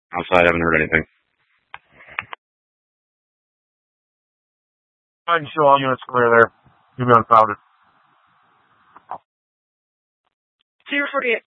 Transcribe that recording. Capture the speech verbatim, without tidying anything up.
Outside, I haven't heard anything. I can show all units clear there. You'll be unfounded. zero forty-eight.